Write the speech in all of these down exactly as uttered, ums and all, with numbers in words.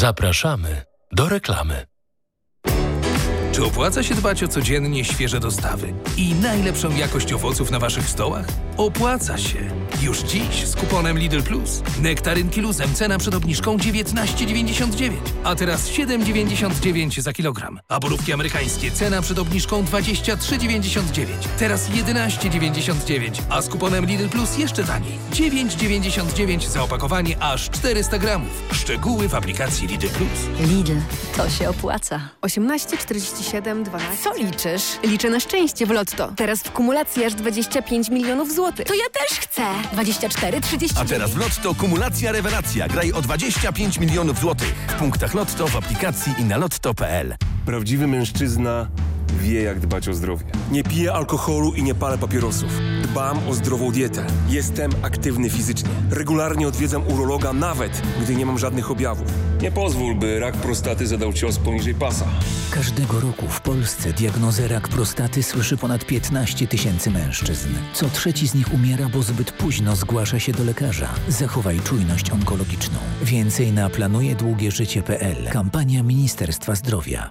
Zapraszamy do reklamy. Czy opłaca się dbać o codziennie świeże dostawy i najlepszą jakość owoców na waszych stołach? Opłaca się! Już dziś z kuponem Lidl Plus. Nektarynki luzem cena przed obniżką dziewiętnaście dziewięćdziesiąt dziewięć, a teraz siedem dziewięćdziesiąt dziewięć za kilogram. A borówki amerykańskie cena przed obniżką dwadzieścia trzy dziewięćdziesiąt dziewięć, teraz jedenaście dziewięćdziesiąt dziewięć, a z kuponem Lidl Plus jeszcze taniej. dziewięć dziewięćdziesiąt dziewięć za opakowanie aż czterysta gramów. Szczegóły w aplikacji Lidl Plus. Lidl, to się opłaca. osiemnaście czterdzieści siedem dwanaście. Co liczysz? Liczę na szczęście w Lotto. Teraz w kumulacji aż dwadzieścia pięć milionów złotych. To ja też chcę. dwadzieścia cztery trzydzieści A teraz w Lotto kumulacja rewelacja. Graj o dwadzieścia pięć milionów złotych. W punktach Lotto, w aplikacji i na lotto kropka p l. Prawdziwy mężczyzna wie, jak dbać o zdrowie. Nie piję alkoholu i nie palę papierosów. Dbam o zdrową dietę. Jestem aktywny fizycznie. Regularnie odwiedzam urologa, nawet gdy nie mam żadnych objawów. Nie pozwól, by rak prostaty zadał cios poniżej pasa. Każdego roku w Polsce diagnozę rak prostaty słyszy ponad piętnaście tysięcy mężczyzn. Co trzeci z nich umiera, bo zbyt późno zgłasza się do lekarza. Zachowaj czujność onkologiczną. Więcej na planuje długie życie kropka p l. Kampania Ministerstwa Zdrowia.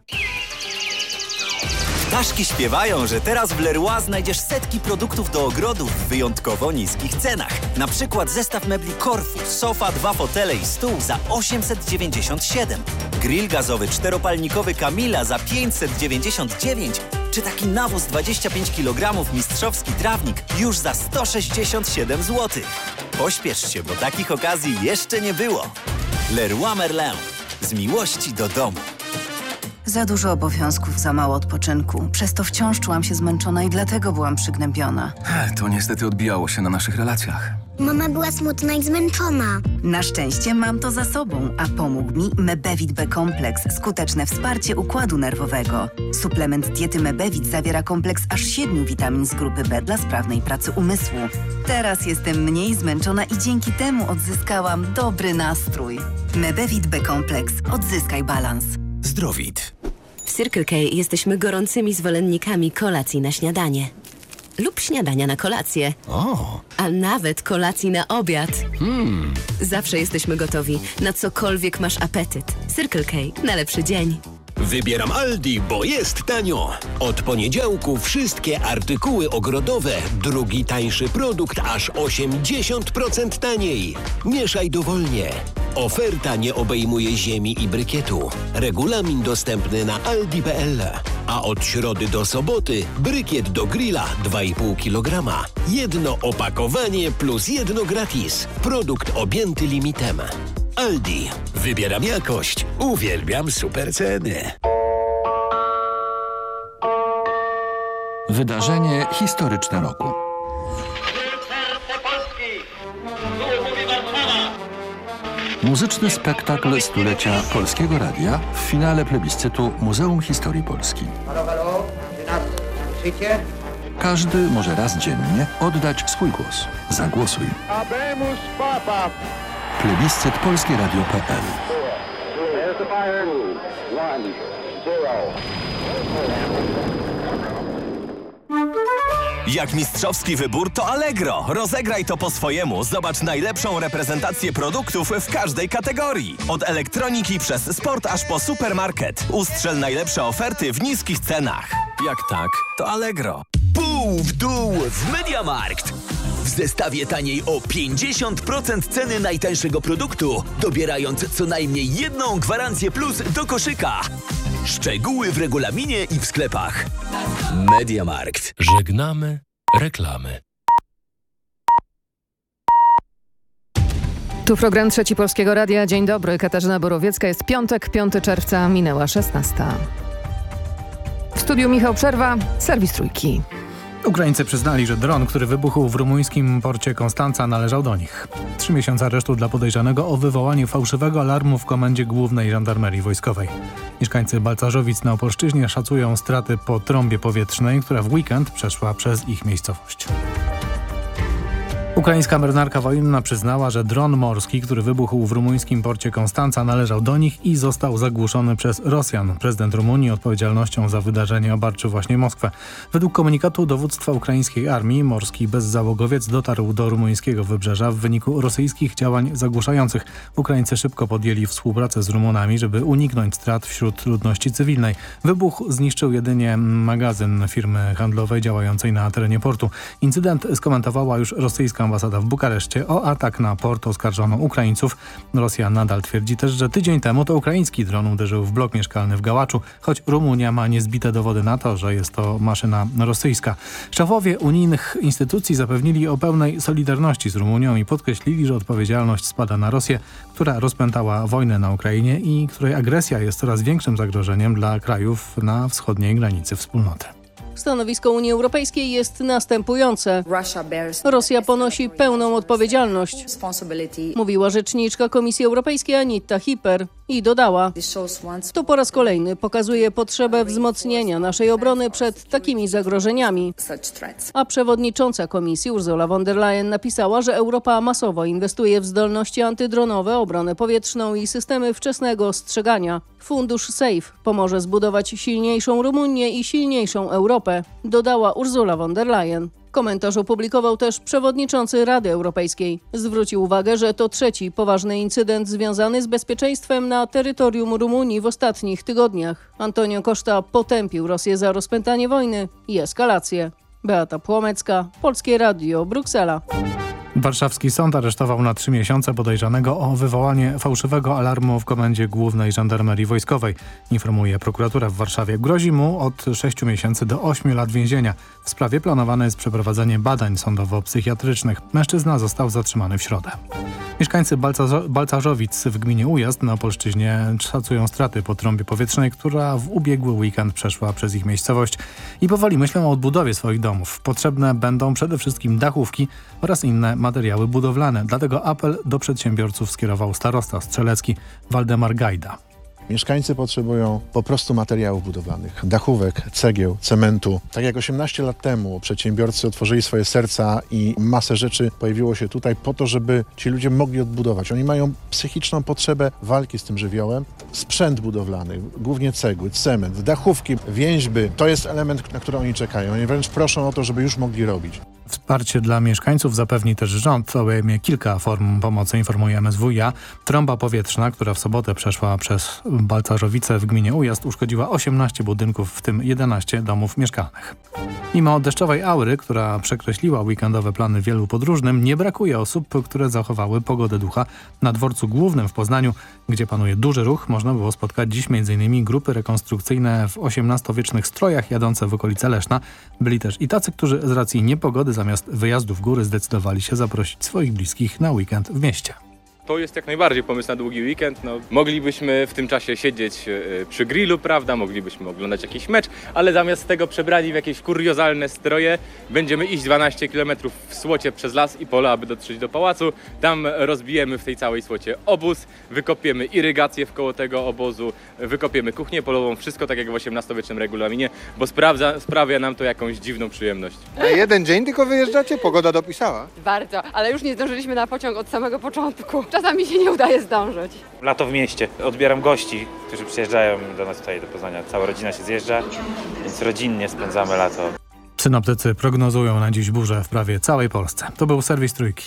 Ptaszki śpiewają, że teraz w Leroy znajdziesz setki produktów do ogrodu w wyjątkowo niskich cenach. Na przykład zestaw mebli Corfu, sofa, dwa fotele i stół za osiemset dziewięćdziesiąt siedem, grill gazowy czteropalnikowy Camilla za pięćset dziewięćdziesiąt dziewięć, czy taki nawóz dwadzieścia pięć kilogramów mistrzowski trawnik już za sto sześćdziesiąt siedem złotych. Pośpiesz się, bo takich okazji jeszcze nie było. Leroy Merlin. Z miłości do domu. Za dużo obowiązków, za mało odpoczynku. Przez to wciąż czułam się zmęczona i dlatego byłam przygnębiona. To niestety odbijało się na naszych relacjach. Mama była smutna i zmęczona. Na szczęście mam to za sobą, a pomógł mi Mebevit B-kompleks, skuteczne wsparcie układu nerwowego. Suplement diety Mebevit zawiera kompleks aż siedmiu witamin z grupy B dla sprawnej pracy umysłu. Teraz jestem mniej zmęczona i dzięki temu odzyskałam dobry nastrój. Mebevit B-kompleks. Odzyskaj balans. Zdrowit. W Circle K jesteśmy gorącymi zwolennikami kolacji na śniadanie. Lub śniadania na kolację. O. A nawet kolacji na obiad. Hmm. Zawsze jesteśmy gotowi, na cokolwiek masz apetyt. Circle K. Na lepszy dzień. Wybieram Aldi, bo jest tanio. Od poniedziałku wszystkie artykuły ogrodowe. Drugi tańszy produkt aż osiemdziesiąt procent taniej. Mieszaj dowolnie. Oferta nie obejmuje ziemi i brykietu. Regulamin dostępny na aldi kropka p l. A od środy do soboty brykiet do grilla dwa i pół kilograma. Jedno opakowanie plus jedno gratis. Produkt objęty limitem. Aldi. Wybieram jakość. Uwielbiam super ceny. Wydarzenie historyczne roku. Muzyczny spektakl stulecia Polskiego Radia w finale plebiscytu Muzeum Historii Polski. Każdy może raz dziennie oddać swój głos. Zagłosuj. Plebiscyt polskie radio kropka p l. Jak mistrzowski wybór, to Allegro. Rozegraj to po swojemu. Zobacz najlepszą reprezentację produktów w każdej kategorii. Od elektroniki przez sport aż po supermarket. Ustrzel najlepsze oferty w niskich cenach. Jak tak, to Allegro. Pół w dół w MediaMarkt. W zestawie taniej o pięćdziesiąt procent ceny najtańszego produktu, dobierając co najmniej jedną gwarancję plus do koszyka. Szczegóły w regulaminie i w sklepach. MediaMarkt. Żegnamy reklamy. Tu program Trzeci Polskiego Radia. Dzień dobry, Katarzyna Borowiecka. Jest piątek, piątego czerwca, minęła szesnasta. W studiu Michał Przerwa, serwis Trójki. Ukraińcy przyznali, że dron, który wybuchł w rumuńskim porcie Konstanca, należał do nich. Trzy miesiące aresztu dla podejrzanego o wywołaniu fałszywego alarmu w Komendzie Głównej Żandarmerii Wojskowej. Mieszkańcy Balcarzowic na Opolszczyźnie szacują straty po trąbie powietrznej, która w weekend przeszła przez ich miejscowość. Ukraińska marynarka wojenna przyznała, że dron morski, który wybuchł w rumuńskim porcie Konstanca, należał do nich i został zagłuszony przez Rosjan. Prezydent Rumunii odpowiedzialnością za wydarzenie obarczył właśnie Moskwę. Według komunikatu dowództwa ukraińskiej armii morski bezzałogowiec dotarł do rumuńskiego wybrzeża w wyniku rosyjskich działań zagłuszających. Ukraińcy szybko podjęli współpracę z Rumunami, żeby uniknąć strat wśród ludności cywilnej. Wybuch zniszczył jedynie magazyn firmy handlowej działającej na terenie portu. Incydent skomentowała już rosyjska ambasada w Bukareszcie. O atak na port oskarżono Ukraińców. Rosja nadal twierdzi też, że tydzień temu to ukraiński dron uderzył w blok mieszkalny w Gałaczu, choć Rumunia ma niezbite dowody na to, że jest to maszyna rosyjska. Szefowie unijnych instytucji zapewnili o pełnej solidarności z Rumunią i podkreślili, że odpowiedzialność spada na Rosję, która rozpętała wojnę na Ukrainie i której agresja jest coraz większym zagrożeniem dla krajów na wschodniej granicy wspólnoty. Stanowisko Unii Europejskiej jest następujące. Rosja ponosi pełną odpowiedzialność, mówiła rzeczniczka Komisji Europejskiej Anita Hiper i dodała: to po raz kolejny pokazuje potrzebę wzmocnienia naszej obrony przed takimi zagrożeniami. A przewodnicząca Komisji Ursula von der Leyen napisała, że Europa masowo inwestuje w zdolności antydronowe, obronę powietrzną i systemy wczesnego ostrzegania. Fundusz SAFE pomoże zbudować silniejszą Rumunię i silniejszą Europę, dodała Ursula von der Leyen. Komentarz opublikował też przewodniczący Rady Europejskiej. Zwrócił uwagę, że to trzeci poważny incydent związany z bezpieczeństwem na terytorium Rumunii w ostatnich tygodniach. Antonio Costa potępił Rosję za rozpętanie wojny i eskalację. Beata Płomecka, Polskie Radio, Bruksela. Warszawski sąd aresztował na trzy miesiące podejrzanego o wywołanie fałszywego alarmu w Komendzie Głównej Żandarmerii Wojskowej. Informuje prokuratura w Warszawie. Grozi mu od sześciu miesięcy do ośmiu lat więzienia. W sprawie planowane jest przeprowadzenie badań sądowo-psychiatrycznych. Mężczyzna został zatrzymany w środę. Mieszkańcy Balcarzo- Balcarzowic w gminie Ujazd na Opolszczyźnie szacują straty po trąbie powietrznej, która w ubiegły weekend przeszła przez ich miejscowość i powoli myślą o odbudowie swoich domów. Potrzebne będą przede wszystkim dachówki oraz inne materiały budowlane. Dlatego apel do przedsiębiorców skierował starosta strzelecki Waldemar Gajda. Mieszkańcy potrzebują po prostu materiałów budowlanych, dachówek, cegieł, cementu. Tak jak osiemnaście lat temu przedsiębiorcy otworzyli swoje serca i masę rzeczy pojawiło się tutaj po to, żeby ci ludzie mogli odbudować. Oni mają psychiczną potrzebę walki z tym żywiołem. Sprzęt budowlany, głównie cegły, cement, dachówki, więźby. To jest element, na który oni czekają. Oni wręcz proszą o to, żeby już mogli robić. Wsparcie dla mieszkańców zapewni też rząd. Obejmie kilka form pomocy, informuje M S W iA. Trąba powietrzna, która w sobotę przeszła przez Balcarzowice w gminie Ujazd, uszkodziła osiemnaście budynków, w tym jedenaście domów mieszkalnych. Mimo deszczowej aury, która przekreśliła weekendowe plany wielu podróżnym, nie brakuje osób, które zachowały pogodę ducha. Na dworcu głównym w Poznaniu, gdzie panuje duży ruch, można było spotkać dziś m.in. grupy rekonstrukcyjne w osiemnastowiecznych strojach jadące w okolice Leszna. Byli też i tacy, którzy z racji niepogody zamiast wyjazdu w góry zdecydowali się zaprosić swoich bliskich na weekend w mieście. To jest jak najbardziej pomysł na długi weekend. No, moglibyśmy w tym czasie siedzieć y, przy grillu, prawda? Moglibyśmy oglądać jakiś mecz, ale zamiast tego przebrani w jakieś kuriozalne stroje będziemy iść dwanaście kilometrów w słocie przez las i pole, aby dotrzeć do pałacu. Tam rozbijemy w tej całej słocie obóz, wykopiemy irygację wkoło tego obozu, wykopiemy kuchnię polową, wszystko tak jak w osiemnastowiecznym regulaminie, bo sprawdza, sprawia nam to jakąś dziwną przyjemność. Na jeden dzień tylko wyjeżdżacie? Pogoda dopisała? Bardzo, ale już nie zdążyliśmy na pociąg od samego początku. Czasami się nie udaje zdążyć. Lato w mieście. Odbieram gości, którzy przyjeżdżają do nas tutaj do Poznania. Cała rodzina się zjeżdża, więc rodzinnie spędzamy lato. Synoptycy prognozują na dziś burzę w prawie całej Polsce. To był serwis Trójki.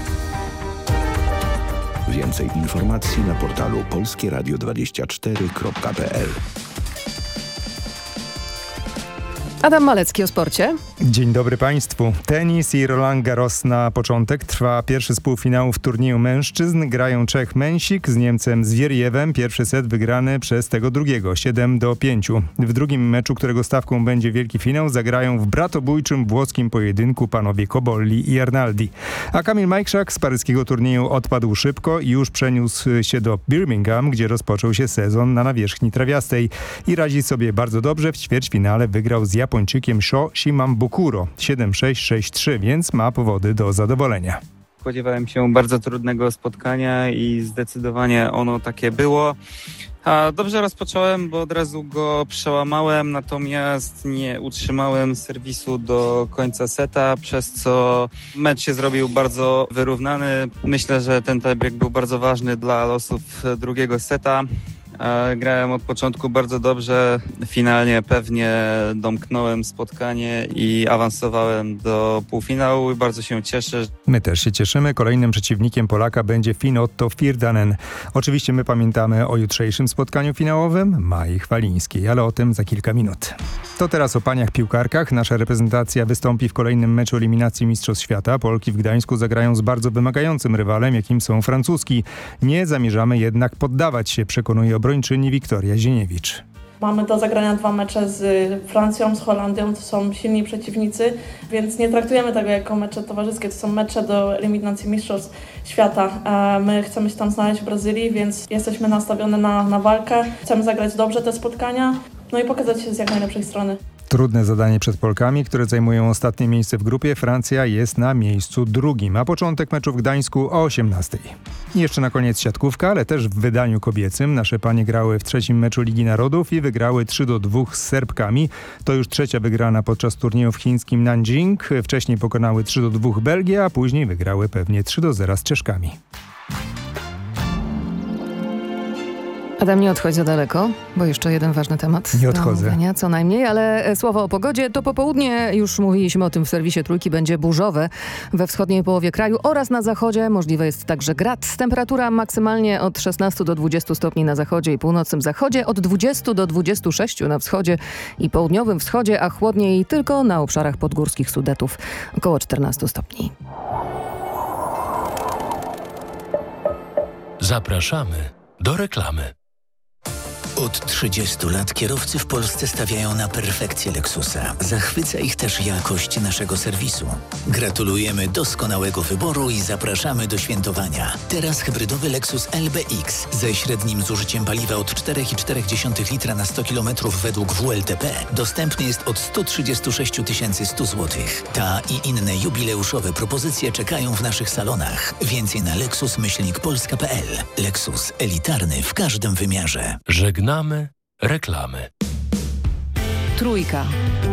Więcej informacji na portalu polskie radio dwadzieścia cztery kropka p l. Adam Malecki o sporcie. Dzień dobry Państwu. Tenis i Roland Garros na początek. Trwa pierwszy z półfinałów turnieju mężczyzn. Grają Czech Mensik z Niemcem Zwierjewem. Pierwszy set wygrany przez tego drugiego, siedem do pięciu. W drugim meczu, którego stawką będzie wielki finał, zagrają w bratobójczym włoskim pojedynku panowie Cobolli i Arnaldi. A Kamil Majkrzak z paryskiego turnieju odpadł szybko i już przeniósł się do Birmingham, gdzie rozpoczął się sezon na nawierzchni trawiastej. I radzi sobie bardzo dobrze. W ćwierćfinale wygrał z Japończykiem Sho Shimabukuro siedem sześć sześć trzy, więc ma powody do zadowolenia. Spodziewałem się bardzo trudnego spotkania i zdecydowanie ono takie było. A dobrze rozpocząłem, bo od razu go przełamałem, natomiast nie utrzymałem serwisu do końca seta, przez co mecz się zrobił bardzo wyrównany. Myślę, że ten tiebreak był bardzo ważny dla losów drugiego seta. Grałem od początku bardzo dobrze, finalnie pewnie domknąłem spotkanie i awansowałem do półfinału i bardzo się cieszę. My też się cieszymy. Kolejnym przeciwnikiem Polaka będzie Finn Otto Virtanen. Oczywiście my pamiętamy o jutrzejszym spotkaniu finałowym Mai Chwalińskiej, ale o tym za kilka minut. To teraz o paniach piłkarkach. Nasza reprezentacja wystąpi w kolejnym meczu eliminacji Mistrzostw Świata. Polki w Gdańsku zagrają z bardzo wymagającym rywalem, jakim są francuski. Nie zamierzamy jednak poddawać się, przekonuje obrończyni Wiktoria Zieniewicz. Mamy do zagrania dwa mecze z Francją, z Holandią, to są silni przeciwnicy, więc nie traktujemy tego jako mecze towarzyskie, to są mecze do eliminacji Mistrzostw Świata. My chcemy się tam znaleźć w Brazylii, więc jesteśmy nastawione na, na walkę. Chcemy zagrać dobrze te spotkania, no i pokazać się z jak najlepszej strony. Trudne zadanie przed Polkami, które zajmują ostatnie miejsce w grupie. Francja jest na miejscu drugim, a początek meczu w Gdańsku o osiemnastej. I jeszcze na koniec siatkówka, ale też w wydaniu kobiecym. Nasze panie grały w trzecim meczu Ligi Narodów i wygrały trzy do dwóch z Serbkami. To już trzecia wygrana podczas turnieju w chińskim Nanjing. Wcześniej pokonały trzy do dwóch Belgię, a później wygrały pewnie trzy do zera z Czeszkami. Adam, nie odchodź za daleko, bo jeszcze jeden ważny temat. Nie odchodzę. Omówienia, co najmniej, ale słowo o pogodzie. To po południe, już mówiliśmy o tym w serwisie Trójki, będzie burzowe we wschodniej połowie kraju oraz na zachodzie. Możliwe jest także grad. Temperatura maksymalnie od szesnastu do dwudziestu stopni na zachodzie i północnym zachodzie, od dwudziestu do dwudziestu sześciu na wschodzie i południowym wschodzie, a chłodniej tylko na obszarach podgórskich Sudetów, około czternastu stopni. Zapraszamy do reklamy. Od trzydziestu lat kierowcy w Polsce stawiają na perfekcję Lexusa. Zachwyca ich też jakość naszego serwisu. Gratulujemy doskonałego wyboru i zapraszamy do świętowania. Teraz hybrydowy Lexus L B X ze średnim zużyciem paliwa od cztery i cztery litra na sto kilometrów według W L T P dostępny jest od sto trzydzieści sześć tysięcy sto złotych. Ta i inne jubileuszowe propozycje czekają w naszych salonach. Więcej na lexus myślnik polska kropka p l. Lexus elitarny w każdym wymiarze. Żegnamy reklamy. Trójka.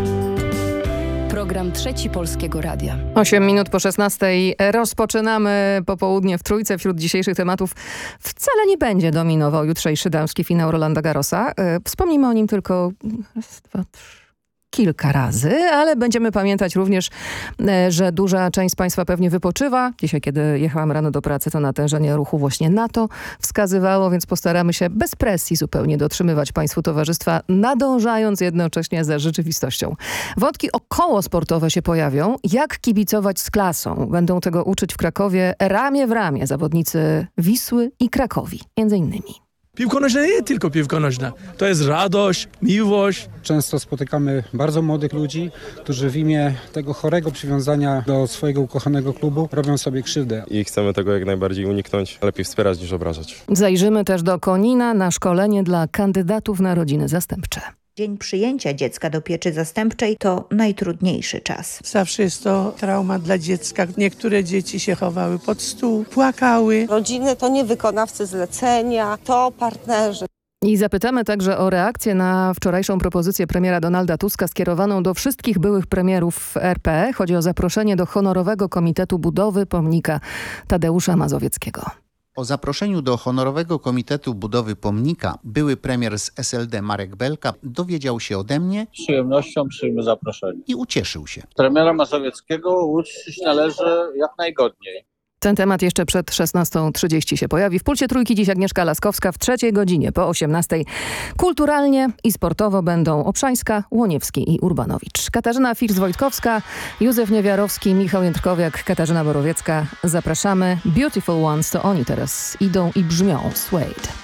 Program Trzeci Polskiego Radia. osiem minut po szesnastej. Rozpoczynamy popołudnie w Trójce. Wśród dzisiejszych tematów wcale nie będzie dominował jutrzejszy damski finał Rolanda Garrosa. Wspomnimy o nim tylko raz, dwa, trzy. kilka razy, ale będziemy pamiętać również, że duża część z Państwa pewnie wypoczywa. Dzisiaj, kiedy jechałam rano do pracy, to natężenie ruchu właśnie na to wskazywało, więc postaramy się bez presji zupełnie dotrzymywać Państwu towarzystwa, nadążając jednocześnie za rzeczywistością. Wątki okołosportowe się pojawią. Jak kibicować z klasą? Będą tego uczyć w Krakowie ramię w ramię zawodnicy Wisły i Krakowi, między innymi. Piłka nożna nie tylko piłka nożna. To jest radość, miłość. Często spotykamy bardzo młodych ludzi, którzy w imię tego chorego przywiązania do swojego ukochanego klubu robią sobie krzywdę. I chcemy tego jak najbardziej uniknąć. Lepiej wspierać niż obrażać. Zajrzymy też do Konina na szkolenie dla kandydatów na rodziny zastępcze. Dzień przyjęcia dziecka do pieczy zastępczej to najtrudniejszy czas. Zawsze jest to trauma dla dziecka. Niektóre dzieci się chowały pod stół, płakały. Rodziny to nie wykonawcy zlecenia, to partnerzy. I zapytamy także o reakcję na wczorajszą propozycję premiera Donalda Tuska skierowaną do wszystkich byłych premierów R P. Chodzi o zaproszenie do Honorowego Komitetu Budowy pomnika Tadeusza Mazowieckiego. O zaproszeniu do Honorowego Komitetu Budowy Pomnika były premier z S L D Marek Belka dowiedział się ode mnie. Z przyjemnością przyjmę zaproszenie. I ucieszył się. Premiera Mazowieckiego uczcić należy jak najgodniej. Ten temat jeszcze przed szesnastą trzydzieści się pojawi. W Pulsie Trójki dziś Agnieszka Laskowska, w trzeciej godzinie po osiemnastej. Kulturalnie i sportowo będą Obszańska, Łoniewski i Urbanowicz. Katarzyna First-Wojtkowska, Józef Niewiarowski, Michał Jędrkowiak, Katarzyna Borowiecka. Zapraszamy. Beautiful Ones to oni teraz idą i brzmią. Suede.